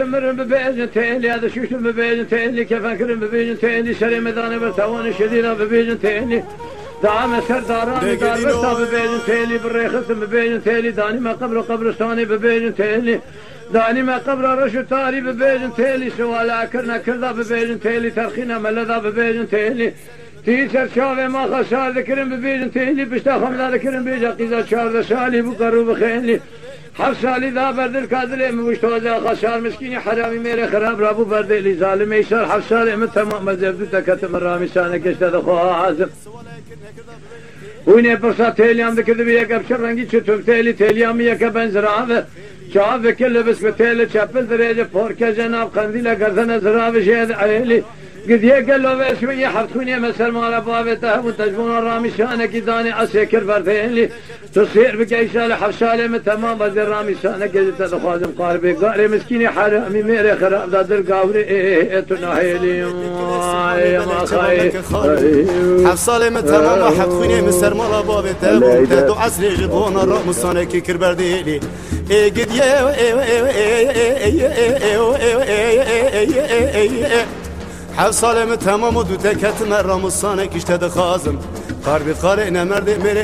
مرن ببيجن تيلي هذا شوش ببيجن تيلي كيف أكرم ببيجن تيلي شري مداني برتوان شديدة ببيجن تيلي دعم سرداران دار برتا ببيجن تيلي بالريخت ببيجن تيلي داني ما قبر قبرستاني ببيجن تيلي داني ما قبر رشو تاري ببيجن تيلي سوالا كرنا كردا ببيجن تيلي ترخينا ملذا ببيجن تيلي تيسر شافي ما خسار ذكرن ببيجن تيلي بشتا خمدا ذكرن بيجا قيزا شار شالي بقرو بخيلي حفصالي ذا برد الكادلي مشتوزا خسار مسكيني حرامي ميري خراب رابو برد اللي ظالم يسار حفصالي من تمام مزبدو تكتم الرامي سانك اشتاد خوها عازم ويني برصا تيليام ذكر بيك ابشر رنگي چتوب تيليام يك بنزراوه شاف كل بس بتيل چپل درجه فورك جناب قنديل گردن زراوه شهد عيلي قد يقل له شويه حرتوني مثل ما بابته وتجبون الرامي شانك داني اسكر بردينلي تصير بكيشال حفشاله من تمام بدر رامي شانك قد تخازم قاربي قاري مسكيني حرامي ميري خراب دادر قاوري تناهيلي يا ما خاي حفصاله من تمام حرتوني مثل ما بابته وتدو عسل جبون الرامي شانك كر بردينلي قد حفصاله من تمام ودو تكت مرام الصانك اشتد خازم قاربي قارئنا مرد